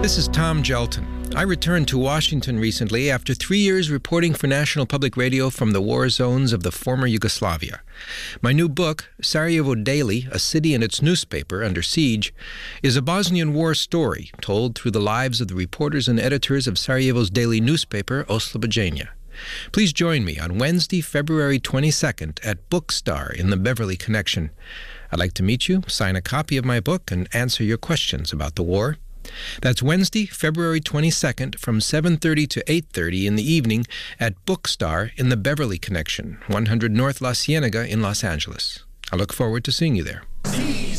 This is Tom Gelton. I returned to Washington recently after 3 years reporting for National Public Radio from the war zones of the former Yugoslavia. My new book, Sarajevo Daily, A City and Its Newspaper Under Siege, is a Bosnian war story told through the lives of the reporters and editors of Sarajevo's daily newspaper, Oslobođenje. Please join me on Wednesday, February 22nd at Bookstar in the Beverly Connection. I'd like to meet you, sign a copy of my book, and answer your questions about the war. That's Wednesday, February 22nd from 7:30 to 8:30 in the evening at Bookstar in the Beverly Connection, 100 North La Cienega in Los Angeles. I look forward to seeing you there.